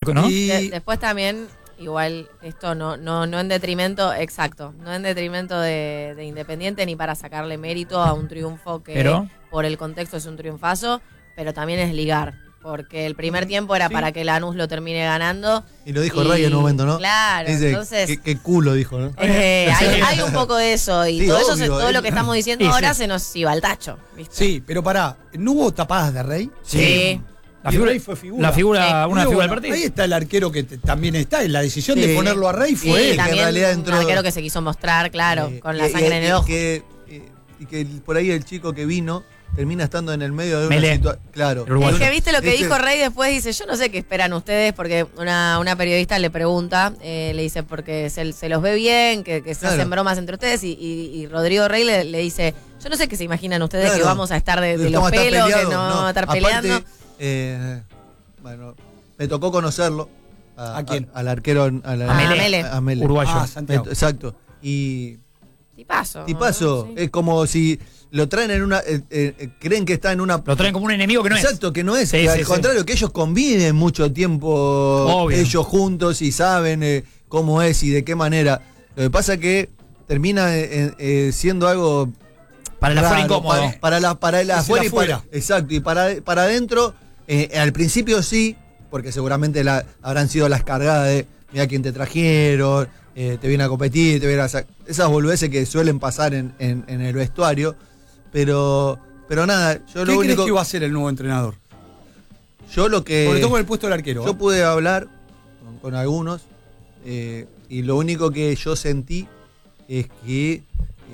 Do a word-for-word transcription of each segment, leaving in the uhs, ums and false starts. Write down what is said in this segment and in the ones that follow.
¿no? Y... De, después también, igual, esto no, no, no en detrimento, exacto, no en detrimento de, de Independiente ni para sacarle mérito a un triunfo que Pero... por el contexto es un triunfazo, pero también es ligar. Porque el primer tiempo era sí. para que Lanús lo termine ganando. Y lo dijo y, Rey en un momento, ¿no? Claro, dice, entonces... Qué, qué culo dijo, ¿no? Eh, hay, hay un poco de eso. Y sí, todo, obvio, eso, todo lo que estamos diciendo sí, ahora sí. se nos iba al tacho, ¿viste? Sí, pero pará, ¿no hubo tapadas de Rey? Sí. sí. La figura, Rey fue figura. La figura, sí. una Digo, figura bueno, del partido. Ahí está el arquero que te, también está. En la decisión sí. de ponerlo a Rey fue sí, él. También que en realidad entró... un arquero que se quiso mostrar, claro, eh, con la y, sangre y, en el ojo. Y que, y que por ahí el chico que vino termina estando en el medio de una situación. Claro. Es que viste lo que este... dijo Rey después, dice, yo no sé qué esperan ustedes, porque una, una periodista le pregunta, eh, le dice, porque se, se los ve bien, que, que se claro. hacen bromas entre ustedes, y, y, y Rodrigo Rey le, le dice, yo no sé qué se imaginan ustedes claro. que vamos a estar de, de los pelos, que no, no vamos a estar aparte, peleando. Eh, bueno, me tocó conocerlo. ¿A, ¿A quién? A, al arquero, a, la, a Mele. A, a Mele. Uruguayo. Ah, Santiago. Me, exacto. Y... Tipazo. Tipazo. ¿no? Sí. Es como si... Lo traen en una... Eh, eh, creen que está en una... Lo traen como un enemigo que no Exacto, es. Exacto, que no es. Sí, al sí, contrario, sí. que ellos conviven mucho tiempo Obvio. ellos juntos y saben eh, cómo es y de qué manera. Lo que pasa es que termina eh, eh, siendo algo... Para el afuera incómodo. Para, para la para el afuera y para... Exacto, y para, para adentro, eh, al principio sí, porque seguramente la, habrán sido las cargadas de mira quién te trajeron, eh, te viene a competir, te viene a... Esas boludeces que suelen pasar en, en, en el vestuario. Pero, pero nada, yo lo ¿Qué único... crees que iba a ser el nuevo entrenador? Yo lo que... Sobre todo con el puesto del arquero. Yo ¿eh? pude hablar con, con algunos eh, y lo único que yo sentí es que eh,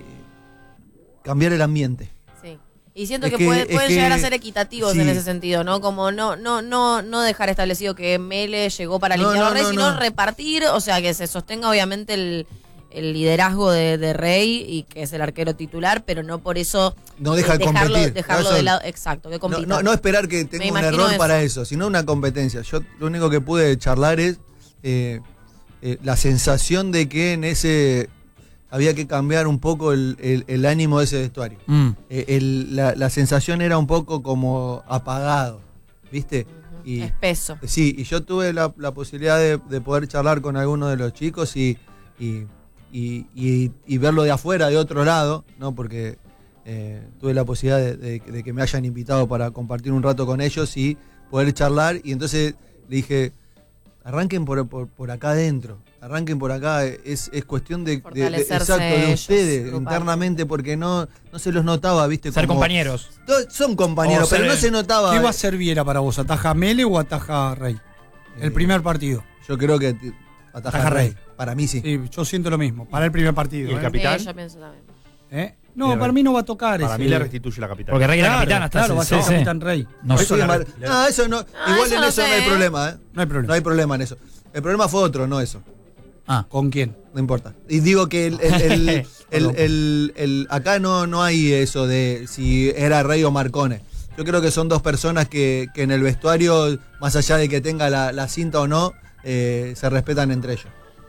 cambiar el ambiente. Sí. Y siento que, que puede, pueden que, llegar a ser equitativos sí. en ese sentido, ¿no? Como no, no, no, no dejar establecido que Mele llegó para limpiar no, no, a Rey, no, sino no. repartir, o sea, que se sostenga obviamente el... el liderazgo de, de Rey y que es el arquero titular, pero no por eso no deja de dejarlo, competir. dejarlo de lado, exacto, que compita. No, no, no esperar que tenga un error eso. para eso, sino una competencia. Yo lo único que pude charlar es eh, eh, la sensación de que en ese había que cambiar un poco el, el, el ánimo de ese vestuario. Mm. Eh, el, la, la sensación era un poco como apagado, ¿viste? Uh-huh. Y, espeso. Sí, y yo tuve la, la posibilidad de, de poder charlar con algunos de los chicos y, y Y, y, y verlo de afuera, de otro lado, ¿no? Porque eh, tuve la posibilidad de, de, de que me hayan invitado para compartir un rato con ellos y poder charlar. Y entonces le dije, arranquen por, por, por acá adentro, arranquen por acá, es, es cuestión de, de, de, exacto, de ustedes grupal. internamente, porque no, no se los notaba, ¿viste? Ser como, compañeros. No, son compañeros, pero no se notaba. ¿Qué va a ser Viera para vos? ¿Ataja Mele o ataja Rey? El eh, primer partido. Yo creo que ataja, ataja Rey. Rey. Para mí sí. Sí, yo siento lo mismo. Para el primer partido. ¿Y el ¿eh? capitán? Sí, yo pienso también. ¿Eh? No, para, para mí no va a tocar Para ese. mí le restituye la capital. Porque Rey claro, era capitán hasta Claro, va a ser sí, capitán sí. Rey. No, eso, no, no, eso no. Ah, igual eso en no eso sé. no hay problema, ¿eh? No hay problema. No hay problema en eso. El problema fue otro, no eso. Ah, ¿con quién? No importa. Y digo que el, el, el, el, el, el, el acá no, no hay eso de si era Rey o Marcone. Yo creo que son dos personas que, que en el vestuario, más allá de que tenga la, la cinta o no, eh, se respetan entre ellos.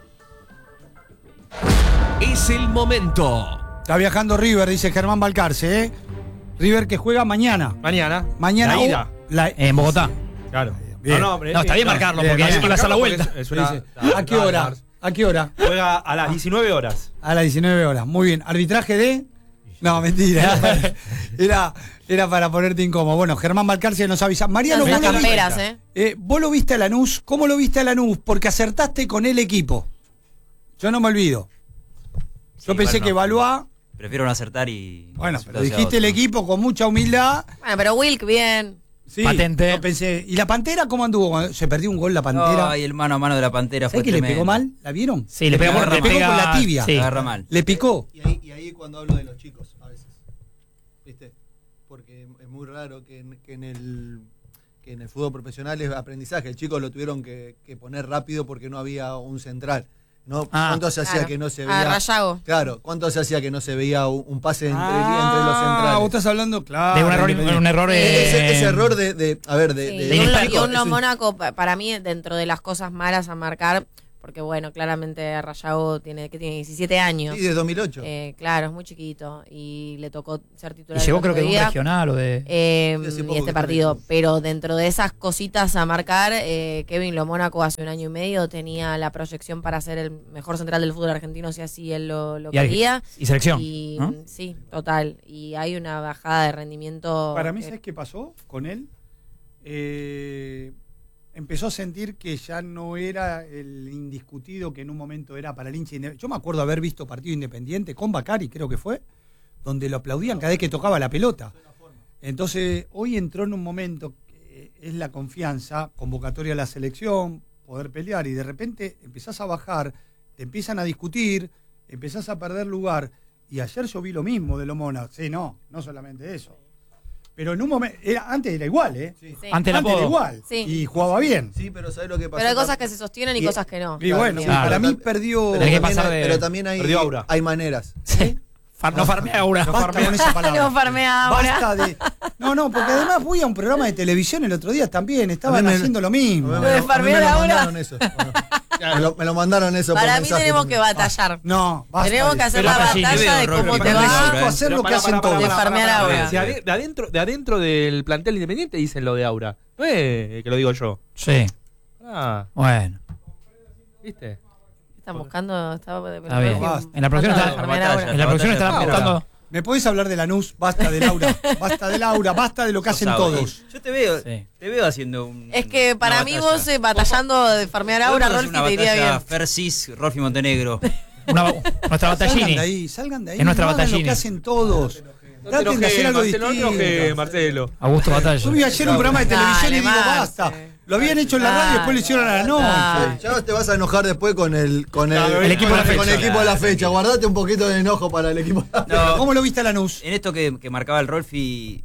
Es el momento. Está viajando River, dice Germán Balcarce, ¿eh? River que juega mañana. Mañana. Mañana. La ida. La, en Bogotá. Claro. Bien. No, no, no, está bien marcarlo, porque bien, iba a hacer la vuelta. Es una, dice, ¿A qué hora? ¿A qué hora? Juega a las diecinueve horas. A las diecinueve horas. Muy bien. ¿Arbitraje de...? No, mentira. Era para, era, era para ponerte incómodo. Bueno, Germán Balcarce nos avisa. Mariano, Las vos lo, camperas, viste, ¿eh? eh, vos lo viste a Lanús. ¿Cómo lo viste a Lanús? Porque acertaste con el equipo. Yo no me olvido. Yo Sí, pensé bueno, que Valois... Prefiero no acertar y... Bueno, pero dijiste el equipo con mucha humildad. Bueno, pero Wilk, bien. Sí, Patente. Yo pensé, ¿y la Pantera cómo anduvo? Cuando se perdió un gol la Pantera. Ay, el mano a mano de la Pantera fue ¿Sabés que tremendo. le pegó mal? ¿La vieron? Sí, le pegó, le le pegó pega, con la tibia. Sí. Agarra mal. Le picó. Y ahí, y ahí cuando hablo de los chicos, a veces. ¿Viste? Porque es muy raro que en, que en el que en el fútbol profesional es aprendizaje. El chico lo tuvieron que, que poner rápido porque no había un central. ¿No? Ah, ¿Cuánto se hacía claro. que no se A veía? Rayago. Claro, ¿cuánto se hacía que no se veía un, un pase entre, Ah, entre los centrales? vos estás hablando, claro. De un error, un error eh, ese, ese error de, de a ver, de, Sí, de, y de un, inexperto. y un Mónaco, pa- para mí, dentro de las cosas malas a marcar, porque bueno, claramente Rayago tiene, que tiene diecisiete años. Sí, de dos mil ocho. Eh, claro, es muy chiquito y le tocó ser titular. Y llegó el creo otro que de un día. regional o de... Eh, Sí, hace y poco este que partido, está pero dentro de esas cositas a marcar, eh, Kevin Lo Mónaco hace un año y medio tenía la proyección para ser el mejor central del fútbol argentino si así él lo, lo Y hay- quería. y selección, Y, ¿no? Sí, total. Y hay una bajada de rendimiento. Para mí, eh, ¿sabes qué pasó con él? Eh, empezó a sentir que ya no era el indiscutido que en un momento era para el hincha. inde- Yo me acuerdo haber visto partido independiente con Bacari, creo que fue, donde lo aplaudían cada vez que tocaba la pelota. Entonces, hoy entró en un momento que es la confianza, convocatoria a la selección, poder pelear, y de repente empezás a bajar, te empiezan a discutir, empezás a perder lugar. Y ayer yo vi lo mismo de Lomona. Sí, no, no solamente eso. Pero en un momento, era, antes era igual, ¿eh? sí. Ante el Antes era apodo. igual. Sí. Y jugaba bien. Sí, pero ¿sabes lo que pasa? Pero hay cosas que se sostienen y, Y- cosas que no. Y bueno, sí, Claro. para mí pero- perdió. Pero, Tenés que también pasar hay, de- pero también hay, perdió aura. hay maneras. Sí. Far- no farmea ahora. No basta con esa palabra. No farmea ahora. Basta de. No, no, porque además fui a un programa de televisión el otro día también. Estaban A mí me- haciendo lo mismo. A mí Lo de me, a mí me farmear lo ahora. mandaron eso. Bueno, me, lo, me lo mandaron eso por Para mí mensaje tenemos que también. batallar. No, basta Tenemos de que hacer Pero la Batallín, batalla yo de veo, cómo Rolfi, te pero va. necesito hacer lo que Pará, hacen pará, todos. pará, De pará, farmear pará, Aura. pará. Si ade- de adentro, de adentro del plantel independiente dicen lo de Aura. No es que lo digo yo. Sí, Ah, bueno. ¿viste? Están buscando. Estaba, Está bien. Basta. En la producción Basta de está, farmear batalla. ahora. en la producción batalla está de buscando... ¿Me podés hablar de Lanús? Basta de Laura. Basta de Laura. Basta de lo que hacen Sos Audi. todos. Yo te veo, Sí. te veo haciendo un. Es que para una mí batalla. vos eh, batallando de farmear Aura, Podemos hacer Rolfi, una te iría batalla bien. Fersis, Rolfi Montenegro. Una- nuestra Salgan de batallini. ahí, salgan de ahí. Es nuestra no hagan lo batallini. que hacen todos. No te Traten de hacer enojes, algo Marcelo, no te distinto. enojes, Marcelo. Augusto Batalla. Yo vi ayer un programa de televisión Dale, y digo, Marce. basta. Lo habían hecho en la radio y después lo hicieron a la noche. Dale. Ya te vas a enojar después con el con el, Claro, el equipo de la con fecha. el equipo de la fecha. Guardate un poquito de enojo para el equipo de la fecha. No, ¿Cómo lo viste a Lanús? en esto que, que marcaba el Rolfi,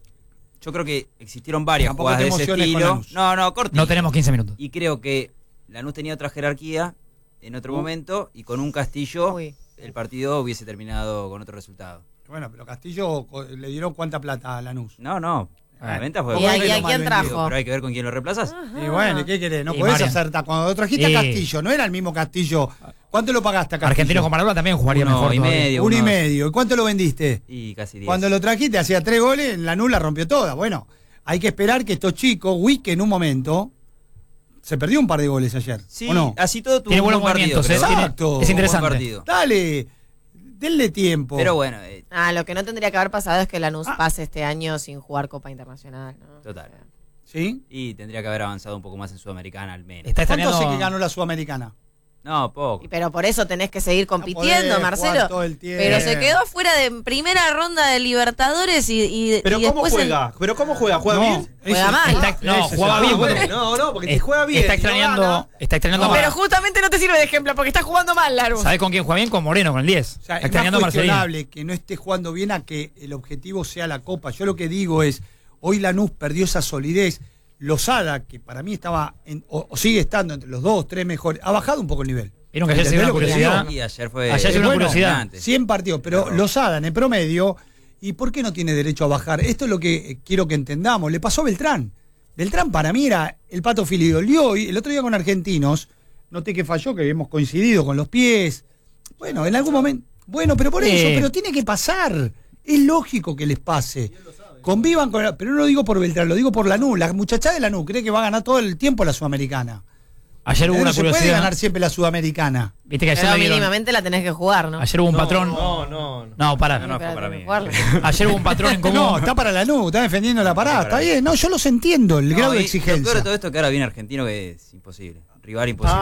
yo creo que existieron varias Tampoco jugadas te de ese emociones con estilo. Lanús. No, no, cortito. No tenemos quince minutos. Y creo que Lanús tenía otra jerarquía en otro momento y con un Castillo Uy. el partido hubiese terminado con otro resultado. Bueno, pero Castillo co- le dieron cuánta plata a Lanús. No, no. La venta fue ¿Y a, buena. y a mal quién vendido, trajo? Pero hay que ver con quién lo reemplazas. Y bueno, ¿y ¿qué querés? No Y podés Marian. acertar. Cuando trajiste Y- a Castillo, no era el mismo Castillo. ¿Cuánto lo pagaste a Castillo? Argentinos con Maradona también jugaría Uno mejor y todavía. medio. Uno y unos- medio. ¿Y cuánto lo vendiste? Y casi diez. Cuando lo trajiste hacía tres goles, en la nula rompió toda. Bueno, hay que esperar que estos chicos, Wick en un momento, se perdió un par de goles ayer. Sí, ¿O no? así todo tuvo Tiene un buenos buen partido. movimientos, ¿eh? pero- Tiene- Exacto. es interesante. Buen partido. Dale, denle tiempo. Pero bueno, eh, Ah, lo que no tendría que haber pasado es que Lanús Ah. pase este año sin jugar Copa Internacional. ¿no? Total. O sea, ¿Sí? y tendría que haber avanzado un poco más en Sudamericana al menos. Está ¿Cuánto extrañando... hace que ganó la Sudamericana? No, poco. y pero por eso tenés que seguir compitiendo, podés Marcelo. jugar todo el tiempo. Pero se quedó fuera de primera ronda de Libertadores y, y, Pero y ¿cómo después en- juega? ¿Pero cómo juega? ¿Juega No, bien? Juega eso- mal. Está- no, Ese es jugaba el- bien. Ah, cuando- bueno, no, no, porque si es- juega bien Está y no extrañando... gana- Está extrañando... No, a- pero justamente no te sirve de ejemplo porque está jugando mal, Lanús. ¿Sabés con quién juega bien? Con Moreno, con el diez. O sea, Está es más extrañando a Marcelino. cuestionable que no esté jugando bien a que el objetivo sea la Copa. Yo lo que digo es, hoy Lanús perdió esa solidez. Lozada, que para mí estaba, en- o, o sigue estando entre los dos, tres mejores, ha bajado un poco el nivel. Vieron que ayer se dio ¿Entendés una lo que te curiosidad. digo? Y ayer fue. Ayer se dio una Bueno, curiosidad. dominante. cien partidos, pero Claro. Lozada en el promedio, ¿y por qué no tiene derecho a bajar? Esto es lo que eh, quiero que entendamos. Le pasó a Beltrán. Beltrán para mí era el Pato Filidol. Y hoy, el otro día con Argentinos, noté que falló, que habíamos coincidido con los pies. Bueno, en algún momento. Bueno, pero por Sí. eso, pero tiene que pasar. Es lógico que les pase. Convivan con. Pero no lo digo por Beltrán, lo digo por Lanús. La muchacha de Lanús cree que va a ganar todo el tiempo la Sudamericana. Ayer hubo no una se puede curiosidad. ganar siempre la Sudamericana. Viste que ayer Pero le dieron... mínimamente la tenés que jugar, ¿no? Ayer hubo un No, patrón... No, no, no. No, pará. No, no, fue Pero para tenés mí. que jugarla. Ayer hubo un patrón en común. No, está para Lanús, está defendiendo la parada. Está Está para bien, no, yo los entiendo, el No, grado de y exigencia. Lo peor de todo esto es que ahora viene Argentino, que es imposible. Rival imposible.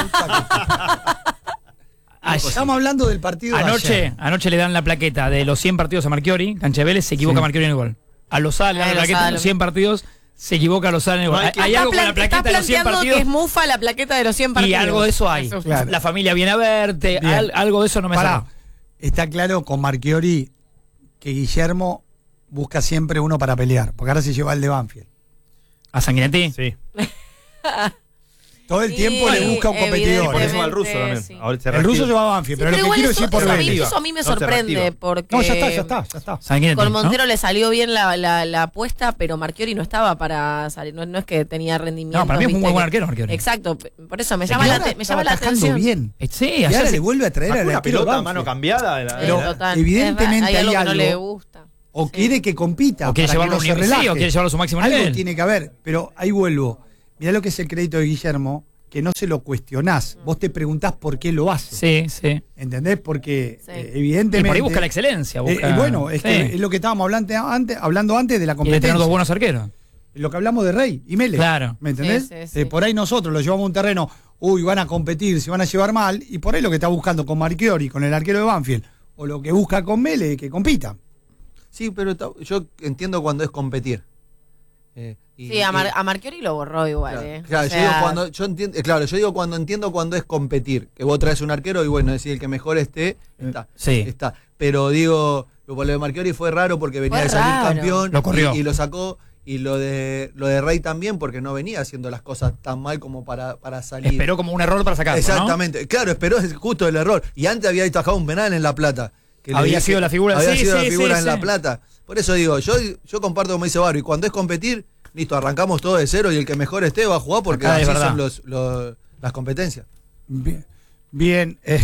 Ayer- Estamos hablando del partido de Anoche, ayer. anoche le dan la plaqueta de los cien partidos a Marchiori, Cancha de Vélez, se equivoca Sí. Marchiori en el gol. A Lozada le dan Ay, la plaqueta Lozada de los lo- cien partidos, se equivoca Lozada en el gol. No hay Hay, que- hay Está algo con la plan- plaqueta está de los cien planteando partidos que es mufa la plaqueta de los cien y partidos. algo de eso hay. Eso. Claro. La familia viene a verte, Bien. al- algo de eso no me Pará, saca. está claro con Marchiori que Guillermo busca siempre uno para pelear, porque ahora se lleva el de Banfield. ¿A Sanguinetti? Sí. Todo el tiempo Sí, le busca un competidor. Por eso va el ruso Evidentemente, también. sí. Ahora se El ruso reactiva. lleva a Banfield, Sí, pero, lo que igual quiero eso, decir por eso a mí, Vélez. eso a mí me No se sorprende reactiva. porque No, ya está, ya está, ya está. Sanguinetti, con ¿no? Montero le salió bien la, la, la apuesta, pero Marchiori no estaba para salir, no, no es que tenía rendimiento. No, para mí es un viste, muy buen que- arquero, Marchiori. Exacto, p- por eso me Y llama la, ahora te- me está llama la atajando atención. bien. Eh, Sí, Y ayer ahora se- le vuelve a traer Sacó al una arquero pelota a Banfield. mano cambiada. la- Pero Sí, total. evidentemente Es ra- hay hay algo que no le algo. gusta. O Sí. quiere que compita. O quiere para que llevarlo no a se un nivel, sí, relaje. o quiere llevarlo a su máximo Algo nivel. tiene que haber, pero ahí vuelvo. Mirá lo que es el crédito de Guillermo, que no se lo cuestionás. Vos te preguntás por qué lo hace. Sí, sí. ¿Entendés? Porque Sí. eh, Y evidentemente. por ahí busca la excelencia. Eh, Busca, y bueno, es, sí. que es lo que estábamos hablando antes, hablando antes de la Y de competencia. tener dos buenos arqueros. Lo que hablamos de Rey y Mele. Claro. ¿Me entendés? Sí, sí, sí. Eh, por ahí nosotros lo llevamos a un terreno, uy, van a competir, se van a llevar mal, y por ahí lo que está buscando con Marchiori, con el arquero de Banfield, o lo que busca con Mele, que compita. Sí, pero ta- yo entiendo cuando es competir. Eh, y- Sí, a, Mar- y- a Marchiori lo borró igual, Claro, eh. claro, O yo digo sea, cuando yo entiendo, eh, claro, yo digo cuando entiendo cuando es competir, que vos traes un arquero y bueno, decir el que mejor esté, está, Sí. está. Pero digo, lo de Marchiori fue raro porque venía Fue de salir raro. campeón Lo corrió. Y, y lo sacó, y lo de lo de Rey también porque no venía haciendo las cosas tan mal como para, para salir. Esperó como un error para sacarlo, ¿no? Exactamente, claro, esperó es justo el error. Y antes había atajado un penal en La Plata. Que le Había dije- sido la figura, Había sí, sido sí, la figura sí, en sí. La Plata. Por eso digo, yo, yo comparto como dice Baro, y cuando es competir, listo, arrancamos todo de cero y el que mejor esté va a jugar porque Acá es así verdad. son los, los- las competencias. Bien, bien eh,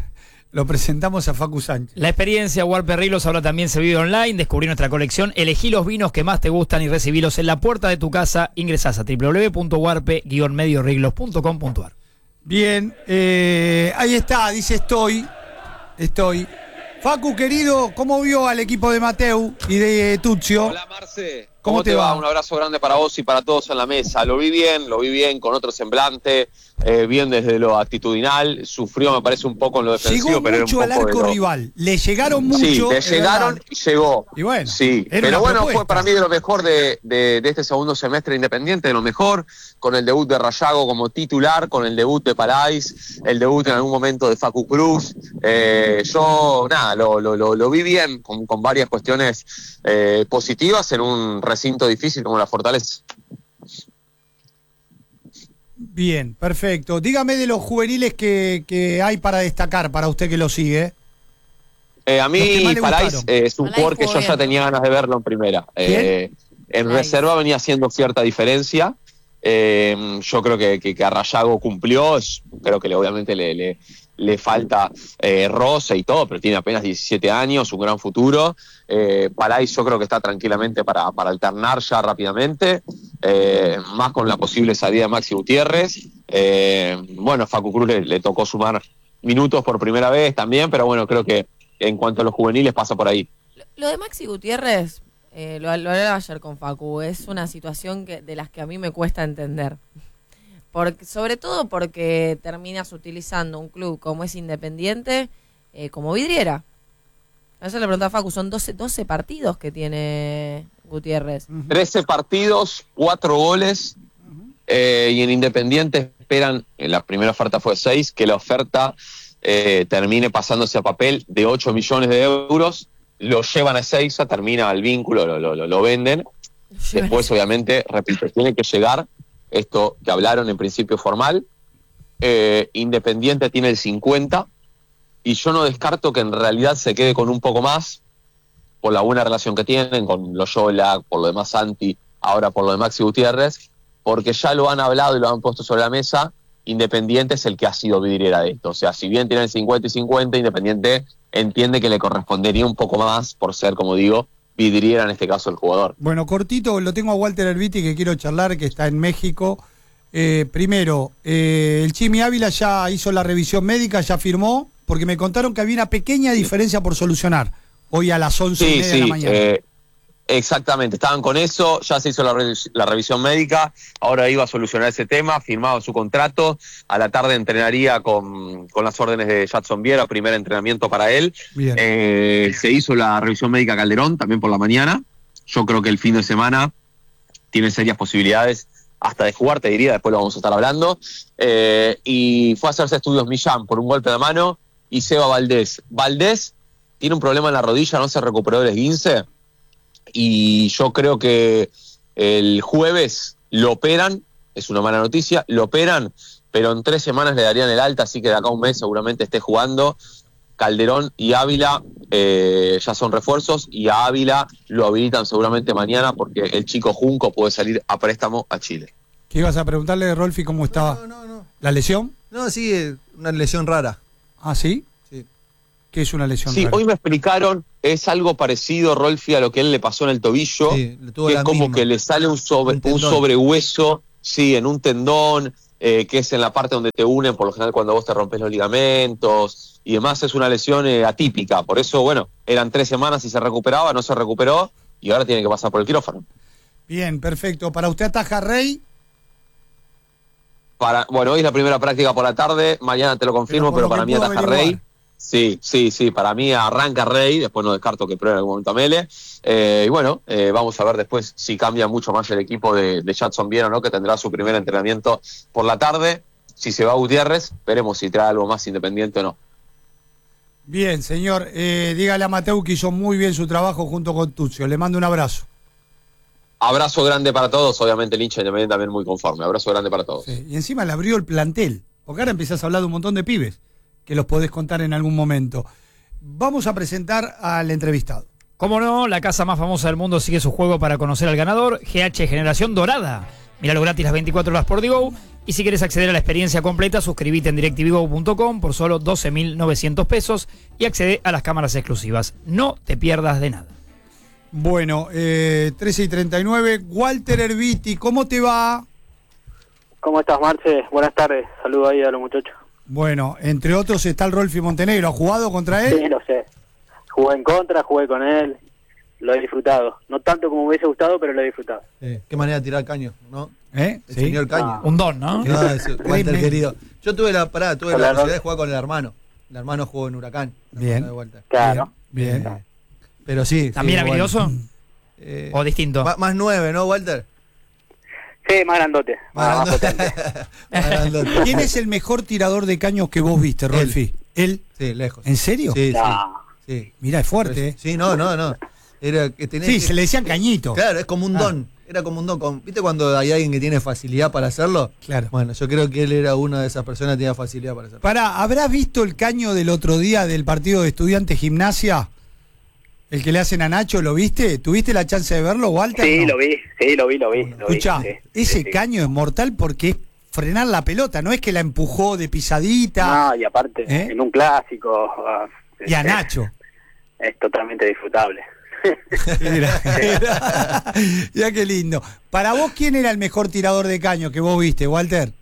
lo presentamos a Facu Sánchez. La experiencia Warper Rilos ahora también se vive online. Descubrí nuestra colección. Elegí los vinos que más te gustan y recibilos en la puerta de tu casa. Ingresás a w w w punto warpe guion medio riglos punto com punto a r. Bien, eh, ahí está, dice estoy, estoy. Facu, querido, ¿cómo vio al equipo de Mateu y de Tuccio? Hola Marce, ¿Cómo ¿cómo, te te va? va? Un abrazo grande para vos y para todos en la mesa. Lo vi bien, lo vi bien con otro semblante, eh, bien desde lo actitudinal, sufrió me parece un poco en lo defensivo, Llegó pero era un mucho poco al de arco lo- rival, le llegaron mucho. Sí, le es llegaron verdad. y llegó. Y bueno, sí, era pero una bueno, propuesta. fue para mí de lo mejor de, de, de este segundo semestre independiente, de lo mejor, con el debut de Rayago como titular, con el debut de Palais, el debut en algún momento de Facu Cruz. Eh, yo, nada, lo, lo, lo, lo vi bien, con, con varias cuestiones eh, positivas en un recinto difícil como la Fortaleza. Bien, perfecto. Dígame de los juveniles que, que hay para destacar para usted que lo sigue. Eh, a Los que más mí le Palais gustaron. eh, es un Palais jugador que jugó yo bien, ya ¿no? tenía ganas de verlo en primera. Eh, en Palais. reserva venía haciendo cierta diferencia. Eh, yo creo que, que, que a Rayago cumplió. Es- creo que le, obviamente le, le, le falta eh, roce y todo, pero tiene apenas diecisiete años, un gran futuro. Eh, Palais yo creo que está tranquilamente para, para alternar ya rápidamente, eh, más con la posible salida de Maxi Gutiérrez. Eh, bueno, Facu Cruz le, le tocó sumar minutos por primera vez también, pero bueno, creo que en cuanto a los juveniles pasa por ahí. Lo, lo de Maxi Gutiérrez, eh, lo, lo hablaba ayer con Facu, es una situación que, de las que a mí me cuesta entender. Porque, sobre todo porque terminas utilizando un club como es Independiente eh, como vidriera. Eso le preguntaba a Facu, son doce, doce partidos que tiene Gutiérrez. trece partidos, cuatro goles, eh, y en Independiente esperan, en la primera oferta fue seis, que la oferta eh, termine pasándose a papel de ocho millones de euros, lo llevan a Ezeiza, termina el vínculo, lo, lo, lo, lo venden. Después, obviamente, repito, tiene que llegar esto que hablaron en principio formal. Eh, Independiente tiene el cincuenta, y yo no descarto que en realidad se quede con un poco más, por la buena relación que tienen con Loyola, por lo demás Santi, ahora por lo de Maxi Gutiérrez, porque ya lo han hablado y lo han puesto sobre la mesa. Independiente es el que ha sido vidriera de esto. O sea, si bien tienen cincuenta y cincuenta, Independiente entiende que le correspondería un poco más por ser, como digo, vidriera en este caso el jugador. Bueno, cortito, lo tengo a Walter Herbiti que quiero charlar, que está en México. Eh, primero, eh, el Chimi Ávila ya hizo la revisión médica, ya firmó, porque me contaron que había una pequeña diferencia por solucionar hoy a las once y Sí, media de la sí, mañana. eh, exactamente, estaban con eso, ya se hizo la, re- la revisión médica, ahora iba a solucionar ese tema, firmado su contrato, a la tarde entrenaría con, con las órdenes de Jadson Viera, primer entrenamiento para él. Bien. Eh, se hizo la revisión médica Calderón también por la mañana. Yo creo que el fin de semana tiene serias posibilidades hasta de jugar, te diría, después lo vamos a estar hablando. Eh, y fue a hacerse estudios Millán por un golpe de mano, y Seba Valdés. Valdés tiene un problema en la rodilla, no se recuperó del esguince, y yo creo que el jueves lo operan es una mala noticia, lo operan, pero en tres semanas le darían el alta, así que de acá a un mes seguramente esté jugando. Calderón y Ávila eh, ya son refuerzos, y a Ávila lo habilitan seguramente mañana porque el chico Junco puede salir a préstamo a Chile. ¿Qué ibas a preguntarle, Rolfi, cómo estaba? No, no, no. ¿La lesión? No, sí, es una lesión rara. ¿Ah, sí? Sí. ¿Qué es una lesión Sí, rara? hoy me explicaron, es algo parecido, Rolfi, a lo que él le pasó en el tobillo, Sí, le tuvo que la es como misma. que le sale un, sobre, Un un tendón. sobrehueso, sí, en un tendón, eh, que es en la parte donde te unen, por lo general cuando vos te rompes los ligamentos y demás. Es una lesión eh, atípica, por eso, bueno, eran tres semanas y se recuperaba, no se recuperó, y ahora tiene que pasar por el quirófano. Bien, perfecto. ¿Para usted ataja Rey? Para, bueno, hoy es la primera práctica por la tarde, mañana te lo confirmo, Pero pero, por lo para que mí puedo ataja averiguar. Rey. Sí, sí, sí, para mí arranca Rey, después no descarto que pruebe en algún momento a Mele. Eh, y bueno, eh, vamos a ver después si cambia mucho más el equipo de, de Jadson Bien o no, que tendrá su primer entrenamiento por la tarde. Si se va Gutiérrez, veremos si trae algo más Independiente o no. Bien, señor. Eh, dígale a Mateu que hizo muy bien su trabajo junto con Tuccio. Le mando un abrazo. Abrazo grande para todos, obviamente el hincha Independiente también muy conforme. Abrazo grande para todos. Sí, y encima le abrió el plantel, porque ahora empezás a hablar de un montón de pibes que los podés contar en algún momento. Vamos a presentar al entrevistado. Como no, la casa más famosa del mundo sigue su juego para conocer al ganador, G H Generación Dorada. Míralo gratis las veinticuatro horas por Digo. Y si quieres acceder a la experiencia completa, suscríbete en directvigo punto com por solo doce mil novecientos pesos y accede a las cámaras exclusivas. No te pierdas de nada. Bueno, eh, trece y treinta y nueve. Walter Erviti, ¿cómo te va? ¿Cómo estás, Marce? Buenas tardes. Saludos ahí a los muchachos. Bueno, entre otros está el Rolfi Montenegro. ¿Ha jugado contra él? Sí, lo sé. Jugué en contra, jugué con él. Lo he disfrutado. No tanto como me hubiese gustado, pero lo he disfrutado. Sí. Qué manera de tirar caño, ¿no? ¿Eh? El Sí. señor Caño. Un don, ¿no? No, es- Walter Tremendo. querido. Yo tuve la parada, tuve Hola, la Ron. posibilidad de jugar con el hermano. El hermano jugó en Huracán. la Bien. hermana de Walter. Claro. Bien. Eh, pero sí. ¿También sí, habilidoso? Walter. Eh, ¿O distinto? más, más nueve, ¿no, Walter? Sí, más grandote. Más, más potente. Más grandote. ¿Quién es el mejor tirador de caños que vos viste, Rolfi? ¿Él? Sí, lejos. ¿En serio? Sí, No. sí. sí. Mirá, es fuerte, ¿eh? Sí, no, no, no. Era que tenés Sí, que- se le decían cañito. Claro, es como un Ah. don. Era como un don. Con- ¿Viste cuando hay alguien que tiene facilidad para hacerlo? Claro. Bueno, yo creo que él era una de esas personas que tenía facilidad para hacerlo. Pará, ¿habrás visto el caño del otro día del partido de Estudiantes Gimnasia? El que le hacen a Nacho, ¿lo viste? ¿Tuviste la chance de verlo, Walter? Sí, No. lo vi. Sí, lo vi, lo vi. lo vi, Escuchá, sí, ese sí, sí. caño es mortal porque es frenar la pelota, no es que la empujó de pisadita. No, y aparte, ¿Eh? en un clásico. ah, Y a es- Nacho. Es totalmente disfrutable. Mira, ya qué lindo. Para vos, ¿quién era el mejor tirador de caño que vos viste, Walter?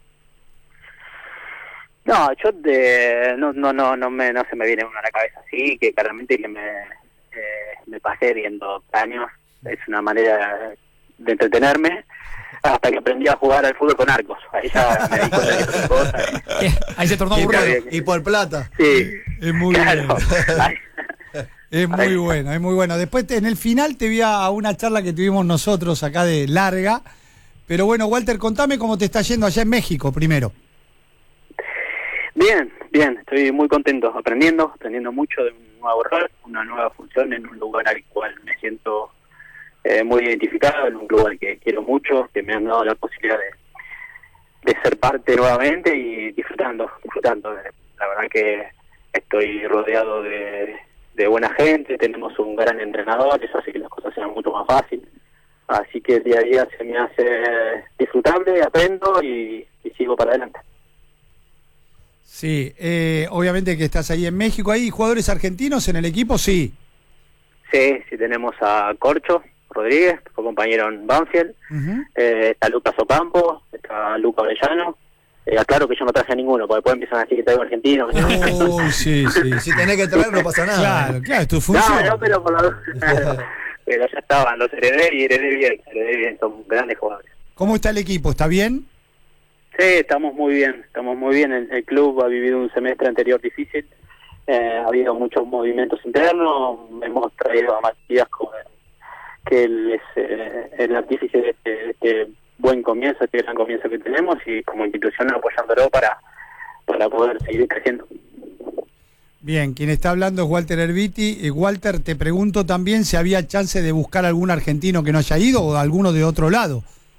No, yo de, no, no, no, no, me, no se me viene uno a la cabeza así, que claramente que me, eh, me pasé viendo caños. Es una manera de entretenerme hasta que aprendí a jugar al fútbol con arcos. Ahí ya me di cuenta que es otra cosa. Ahí se tornó Sí, aburrido. está bien. Y por plata. Sí, Es muy claro. bueno. Ay, Es muy Ahí. bueno, es muy bueno. Después te- en el final te vi a una charla que tuvimos nosotros acá de larga. Pero bueno, Walter, contame cómo te está yendo allá en México primero. Bien, bien, estoy muy contento, aprendiendo, aprendiendo mucho de un nuevo rol, una nueva función en un lugar al cual me siento eh, muy identificado, en un club al que quiero mucho, que me han dado la posibilidad de, de ser parte nuevamente y disfrutando, disfrutando. La verdad que estoy rodeado de, de buena gente, tenemos un gran entrenador, eso hace que las cosas sean mucho más fáciles. Así que el día a día se me hace disfrutable, aprendo y, y sigo para adelante. Sí, eh, obviamente que estás ahí en México. ¿Hay jugadores argentinos en el equipo? Sí. Sí, sí tenemos a Corcho Rodríguez, que fue compañero en Banfield, Ujú. eh, está Lucas Ocampo, está Luca Orellano. Eh, aclaro que yo no traje a ninguno, porque después empiezan a decir que traigo argentino. que no. Uy, sí, sí. Si tenés que traer, no pasa nada. Claro, claro, es tu función. No, no, pero por la pero ya estaban, los heredé y heredé bien, heredé bien, son grandes jugadores. ¿Cómo está el equipo? ¿Está bien? Sí, estamos muy bien, estamos muy bien. El, el club ha vivido un semestre anterior difícil, eh, ha habido muchos movimientos internos, hemos traído a Matías, como, que él es eh, el artífice de este, de este buen comienzo, este gran comienzo que tenemos, y como institución apoyándolo para, para poder seguir creciendo. Bien, quien está hablando es Walter Erviti. Eh, Walter, te pregunto también si había chance de buscar algún argentino que no haya ido o alguno de otro lado.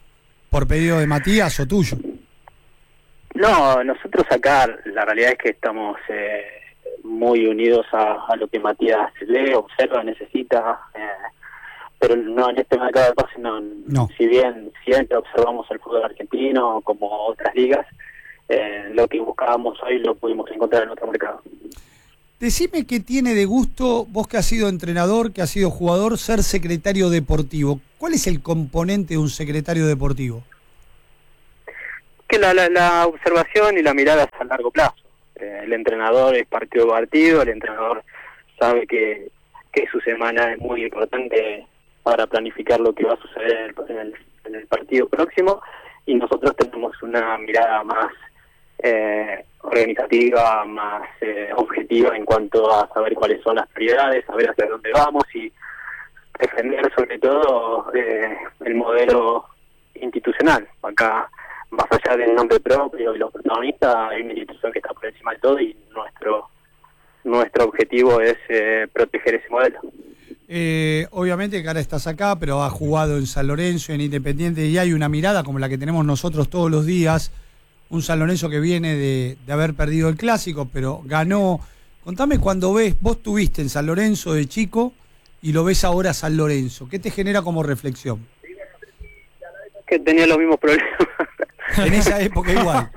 por pedido de Matías o tuyo. No, nosotros acá la realidad es que estamos eh, muy unidos a, a lo que Matías lee, observa, necesita, eh, pero no en este mercado de pases, no, No. si bien siempre observamos el fútbol argentino como otras ligas, eh, lo que buscábamos hoy lo pudimos encontrar en otro mercado. Decime qué tiene de gusto, vos que has sido entrenador, que has sido jugador, ser secretario deportivo. ¿Cuál es el componente de un secretario deportivo? Que la, la, la observación y la mirada es a largo plazo. Eh, el entrenador es partido a partido, el entrenador sabe que, que su semana es muy importante para planificar lo que va a suceder en el, en el partido próximo, y nosotros tenemos una mirada más eh, organizativa, más eh, objetiva en cuanto a saber cuáles son las prioridades, saber hacia dónde vamos y defender sobre todo eh, el modelo institucional. Acá, más allá del nombre propio y los protagonistas, hay una institución que está por encima de todo, y nuestro nuestro objetivo es eh, proteger ese modelo. Eh, obviamente que ahora estás acá, pero has jugado en San Lorenzo, en Independiente, y hay una mirada como la que tenemos nosotros todos los días. Un San Lorenzo que viene de, de haber perdido el Clásico, pero ganó. Contame, cuando ves, vos tuviste en San Lorenzo de chico y lo ves ahora San Lorenzo, ¿qué te genera como reflexión? Que tenía los mismos problemas. En esa época igual.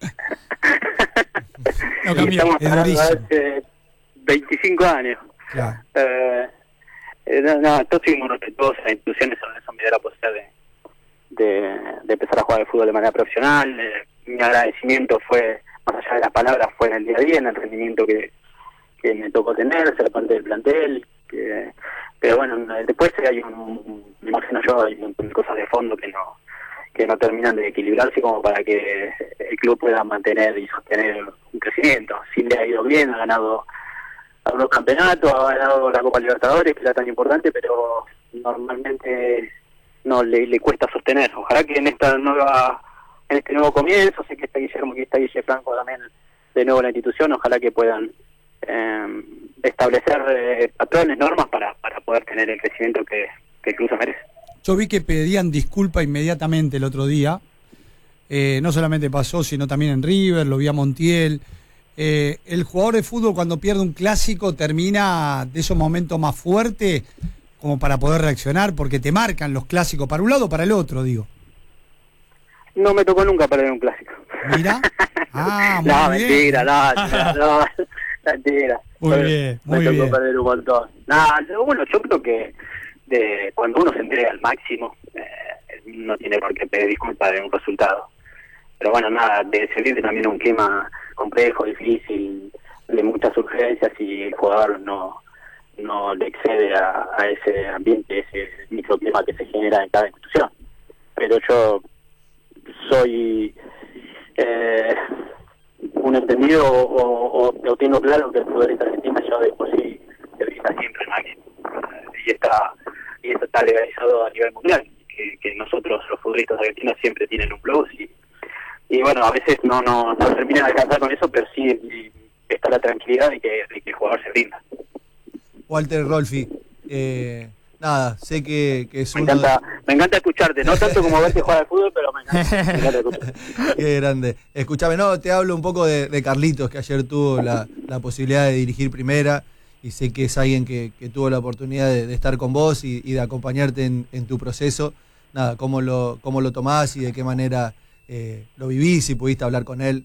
No Y cambió, estamos es hablando de durísimo. hace veinticinco años. Claro. Eh, eh, no, no, todos seguimos respetuosos, las instituciones son esa me dio la posibilidad de, de, de empezar a jugar al fútbol de manera profesional. Eh, mi agradecimiento fue, más allá de las palabras, fue en el día a día, en el rendimiento que, que me tocó tener, ser parte del plantel. Que, pero bueno, después hay un, me imagino yo, hay un montón de cosas de fondo que no que no terminan de equilibrarse como para que el club pueda mantener y sostener un crecimiento. Sí le ha ido bien, ha ganado algunos campeonatos, ha ganado la Copa Libertadores, que era tan importante, pero normalmente no le, le cuesta sostener. Ojalá que en esta nueva en este nuevo comienzo, sé que está Guillermo, que está Guille Franco también de nuevo en la institución, ojalá que puedan eh, establecer eh, patrones, normas para, para poder tener el crecimiento que, que el club se merece. Yo vi que pedían disculpa inmediatamente el otro día. Eh, no solamente pasó, sino también en River, lo vi a Montiel. Eh, el jugador de fútbol cuando pierde un clásico termina de esos momentos más fuertes como para poder reaccionar, porque te marcan los clásicos para un lado o para el otro, digo. No me tocó nunca perder un clásico. Mira. Ah, muy no, bien. mentira, no, no, no, mentira. Muy bien, muy me tocó bien. perder un montón. No, bueno, yo creo que de cuando uno se entrega al máximo, eh, no tiene por qué pedir disculpas de un resultado. Pero bueno, nada, de se vive también un clima complejo, difícil, de muchas urgencias, y el jugador no no le excede a, a ese ambiente, ese microclima que se genera en cada institución. Pero yo soy eh, un entendido o, o, o tengo claro que el futbolista argentino ya de por sí se brinda siempre el máximo. Y está y eso está legalizado a nivel mundial, que, que nosotros los futbolistas argentinos siempre tienen un plus, y, y bueno, a veces no no, no terminan de alcanzar con eso, pero sí está la tranquilidad de que, de que el jugador se brinda. Walter Rolfi, eh, nada, sé que, que es Me uno encanta, me encanta escucharte, no tanto como verte jugar al fútbol, pero me encanta, me encanta escucharte. Qué grande. Escuchame, no, te hablo un poco de, de Carlitos, que ayer tuvo la, la posibilidad de dirigir primera, y sé que es alguien que, que tuvo la oportunidad de, de estar con vos y, y de acompañarte en, en tu proceso. Nada, cómo lo, cómo lo tomás y de qué manera eh, lo vivís, si pudiste hablar con él.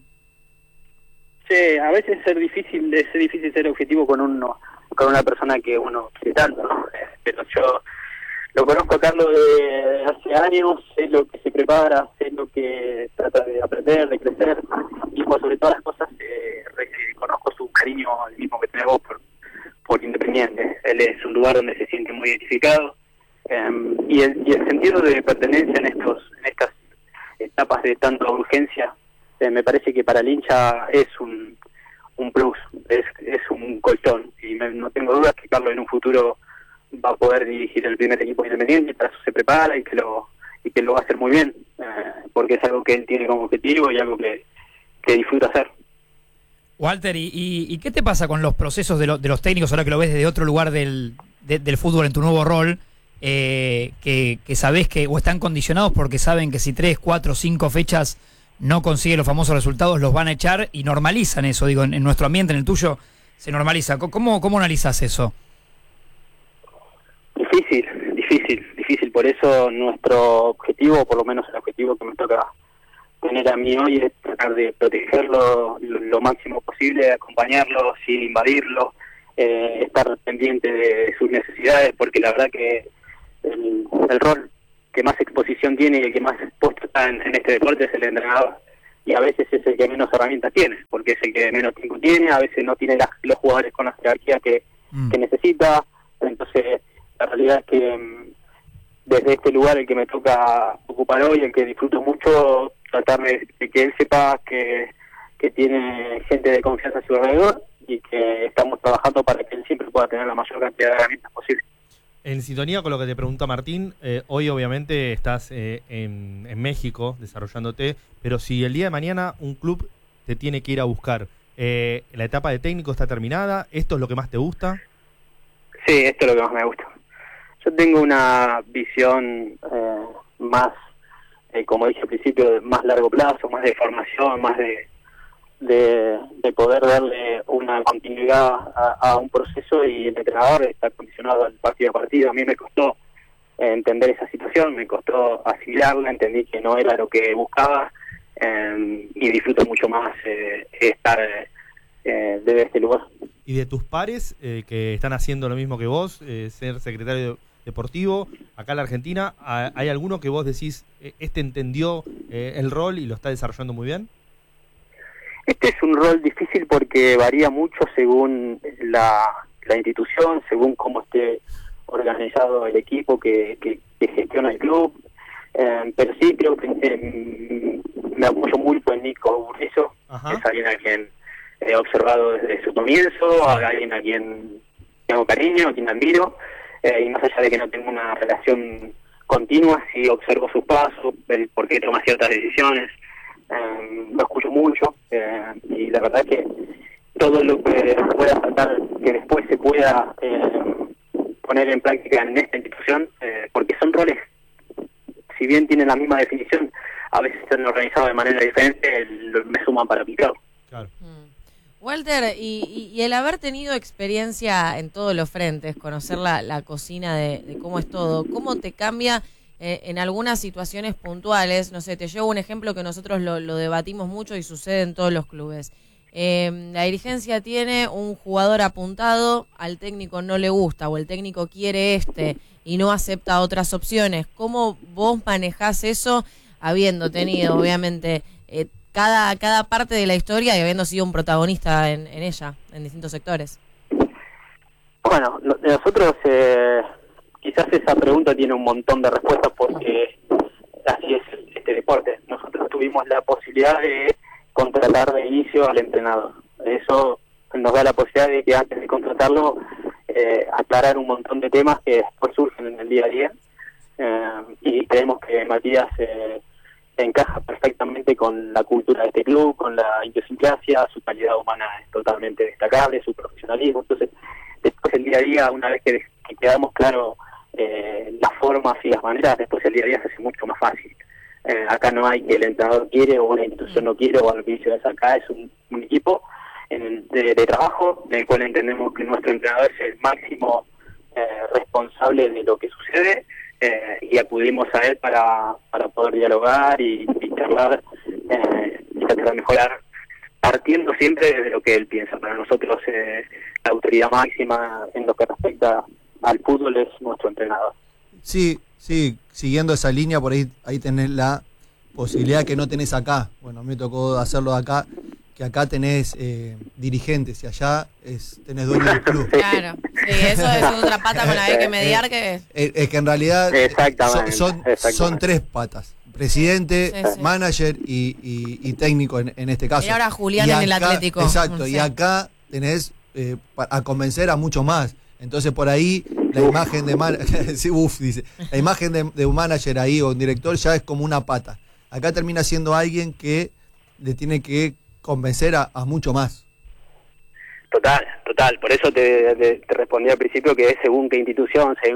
Sí, a veces es difícil, es difícil ser objetivo con uno, con una persona que uno quiere tanto, ¿no? Eh, pero yo lo conozco a Carlos de hace años, sé lo que se prepara, sé lo que trata de aprender, de crecer, y por sobre todas las cosas eh, re- conozco su cariño, el mismo que tenés vos por, por Independiente. Él es un lugar donde se siente muy identificado, eh, y, el, y el sentido de pertenencia en estos en estas etapas de tanta urgencia, eh, me parece que para el hincha es un un plus, es, es un colchón, y me, no tengo dudas que Carlos en un futuro va a poder dirigir el primer equipo Independiente, y para eso se prepara y que lo y que lo va a hacer muy bien, eh, porque es algo que él tiene como objetivo y algo que, que disfruta hacer. Walter, ¿y, y, y qué te pasa con los procesos de, lo, de los técnicos ahora que lo ves desde otro lugar del, de, del fútbol en tu nuevo rol? eh, que, que sabés que, o están condicionados porque saben que si tres, cuatro, cinco fechas no consiguen los famosos resultados, los van a echar y normalizan eso? Digo, en, en nuestro ambiente, en el tuyo, se normaliza. ¿Cómo, cómo analizás eso? Difícil, difícil, difícil. Por eso nuestro objetivo, por lo menos el objetivo que me toca tener a mí hoy, es tratar de protegerlo lo, lo máximo posible, acompañarlo sin invadirlo, eh, estar pendiente de sus necesidades, porque la verdad que el, el rol que más exposición tiene y el que más expuesto está en, en este deporte es el entrenador. Y a veces es el que menos herramientas tiene, porque es el que menos tiempo tiene, a veces no tiene las, los jugadores con la jerarquía que, mm. que necesita. Entonces, la realidad es que um, desde este lugar, el que me toca ocupar hoy, el que disfruto mucho, tratar de, de que él sepa que, que tiene gente de confianza a su alrededor y que estamos trabajando para que él siempre pueda tener la mayor cantidad de herramientas posible. En sintonía con lo que te pregunta Martín, eh, hoy obviamente estás eh, en, en México desarrollándote, pero si el día de mañana un club te tiene que ir a buscar, eh, ¿la etapa de técnico está terminada? ¿Esto es lo que más te gusta? Sí, esto es lo que más me gusta. Yo tengo una visión eh, más, eh, como dije al principio, de más largo plazo, más de formación, más de, de, de poder darle una continuidad a, a un proceso, y el entrenador está condicionado al partido a partido. A mí me costó eh, entender esa situación, me costó asimilarla, entendí que no era lo que buscaba eh, y disfruto mucho más eh, estar eh, desde este lugar. ¿Y de tus pares eh, que están haciendo lo mismo que vos, eh, ser secretario deportivo acá en la Argentina, hay alguno que vos decís, este entendió eh, el rol y lo está desarrollando muy bien? Este es un rol difícil porque varía mucho según la, la institución, según cómo esté organizado el equipo que, que, que gestiona el club, eh, pero sí creo que eh, me apoyo mucho en Nico Burrizo, que es alguien a quien he observado desde su comienzo, a alguien a quien tengo cariño, a quien admiro, eh, y más allá de que no tengo una relación continua, sí observo sus pasos, el por qué toma ciertas decisiones. Eh, lo escucho mucho eh, y la verdad es que todo lo que pueda tratar que después se pueda eh, poner en práctica en esta institución, eh, porque son roles, si bien tienen la misma definición, a veces están organizados de manera diferente, el, me suman para aplicarlo. Claro. Walter, y, y, y el haber tenido experiencia en todos los frentes, conocer la, la cocina de, de cómo es todo, ¿cómo te cambia Eh, en algunas situaciones puntuales? No sé, te llevo un ejemplo que nosotros lo, lo debatimos mucho y sucede en todos los clubes. Eh, la dirigencia tiene un jugador apuntado, al técnico no le gusta, o el técnico quiere este y no acepta otras opciones. ¿Cómo vos manejás eso, habiendo tenido, obviamente, eh, cada, cada parte de la historia y habiendo sido un protagonista en, en ella, en distintos sectores? Bueno, nosotros... Eh... Quizás esa pregunta tiene un montón de respuestas porque así es este deporte. Nosotros tuvimos la posibilidad de contratar de inicio al entrenador. Eso nos da la posibilidad de que antes de contratarlo eh, aclarar un montón de temas que después surgen en el día a día. Eh, y creemos que Matías eh, encaja perfectamente con la cultura de este club, con la idiosincrasia, su calidad humana es totalmente destacable, su profesionalismo. Entonces, después el día a día, una vez que, que quedamos claros Eh, las formas y las maneras, después el día a día se hace mucho más fácil. Eh, acá no hay que el entrenador quiere o una institución no quiere o algo que dice acá, es un, un equipo en el, de, de trabajo del cual entendemos que nuestro entrenador es el máximo eh, responsable de lo que sucede eh, y acudimos a él para, para poder dialogar y, y charlar eh, y tratar de mejorar, partiendo siempre de lo que él piensa. Para nosotros eh, la autoridad máxima en lo que respecta al fútbol es nuestro entrenador. Sí, sí, siguiendo esa línea, por ahí ahí tenés la posibilidad que no tenés acá. Bueno, me tocó hacerlo de acá, que acá tenés eh, dirigentes y allá es, tenés dueño del club. Claro, sí, eso es otra pata con la que hay que mediar. que Es, es que en realidad exactamente, son, son, exactamente. son tres patas. Presidente, sí, sí. manager y, y, y técnico en, en este caso. Y ahora Julián y en el acá, Atlético. Exacto, Sí. y acá tenés eh, a convencer a mucho más. Entonces por ahí la uf. imagen de man sí, uf, dice, la imagen de, de un manager ahí o un director ya es como una pata. Acá termina siendo alguien que le tiene que convencer a, a mucho más. Total, total. Por eso te, te, te respondí al principio que es según qué institución, según,